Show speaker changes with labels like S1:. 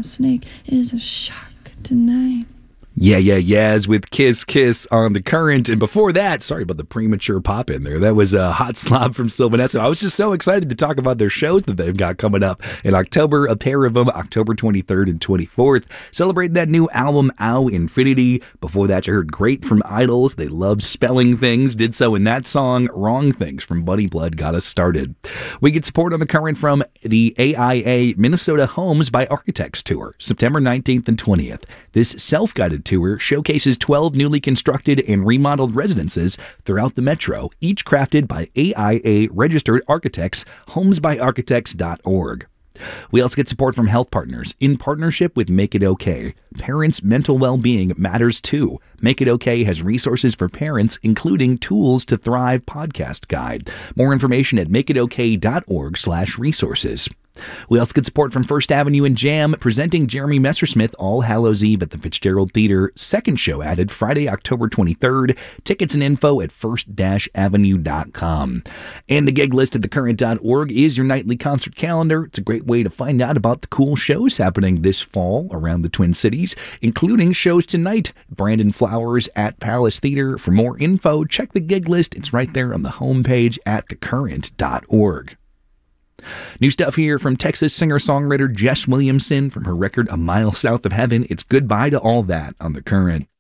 S1: snake is a shark tonight.
S2: Yeahs with Kiss Kiss on The Current. And before that, sorry about the premature pop in there, that was a Hot Slob from Sylvanessa. I was just so excited to talk about their shows that they've got coming up in October, a pair of them, October 23rd and 24th. Celebrating that new album, Ow Infinity. Before that, you heard Great from Idols. They love spelling things, did so in that song. Wrong Things from Buddy Blood got us started. We get support on The Current from the AIA Minnesota Homes by Architects Tour, September 19th and 20th. This self-guided tour showcases 12 newly constructed and remodeled residences throughout the metro, each crafted by AIA registered architects, homesbyarchitects.org. We also get support from Health Partners in partnership with Make It Okay. Parents' mental well-being matters too. Make It Okay has resources for parents, including Tools to Thrive podcast guide. More information at makeitok.org/resources. We also get support from First Avenue and Jam, presenting Jeremy Messersmith All Hallows Eve at the Fitzgerald Theater. Second show added Friday, October 23rd. Tickets and info at first-avenue.com. And the gig list at thecurrent.org is your nightly concert calendar. It's a great way to find out about the cool shows happening this fall around the Twin Cities, including shows tonight. Brandon Flowers at Palace Theater. For more info, check the gig list. It's right there on the homepage at thecurrent.org. New stuff here from Texas singer-songwriter Jess Williamson from her record A Mile South of Heaven. It's Goodbye to All That on The Current.